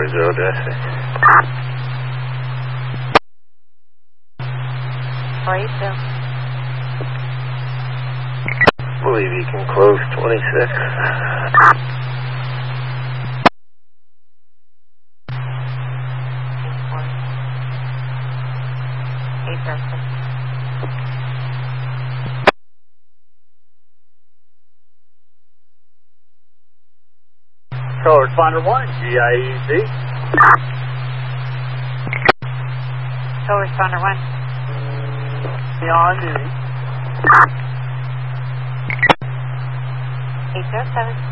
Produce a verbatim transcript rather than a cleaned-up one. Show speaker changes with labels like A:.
A: zero dash six.
B: four eight two.
A: Believe you can close twenty-six.
B: eight zero six.
C: Control Responder one, G I E Z.
B: Control Responder one.
C: Beyond duty.
B: eight zero seven.